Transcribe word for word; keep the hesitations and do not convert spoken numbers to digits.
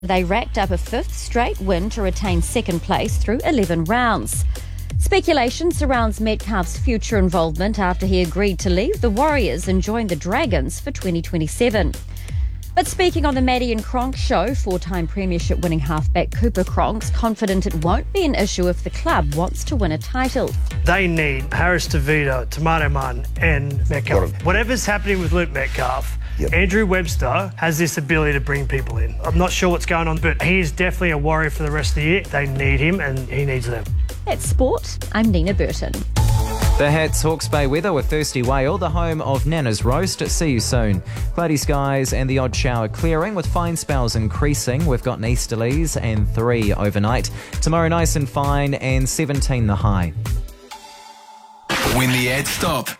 They racked up a fifth straight win to retain second place through eleven rounds. Speculation surrounds Metcalf's future involvement after he agreed to leave the Warriors and join the Dragons for twenty twenty-seven. But speaking on the Maddie and Cronk show, four-time premiership-winning halfback Cooper Cronk's confident it won't be an issue if the club wants to win a title. They need Harris Tavita, Tomato Martin and Metcalf. What a- Whatever's happening with Luke Metcalf, Yep. Andrew Webster has this ability to bring people in. I'm not sure what's going on, but he is definitely a worry for the rest of the year. They need him and he needs them. That's sport. I'm Nina Burton. The Hats Hawke's Bay weather with Thirsty Whale, the home of Nana's Roast. See you soon. Cloudy skies and the odd shower clearing with fine spells increasing. We've got easterlies and three overnight. Tomorrow nice and fine and seventeen the high. When the ads stop.